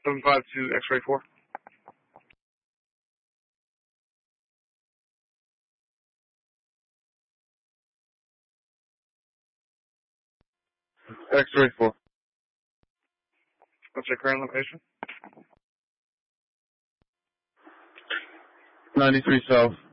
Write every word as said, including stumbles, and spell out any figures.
seven five to X-ray four. X-ray four. What's your current location? ninety-three South.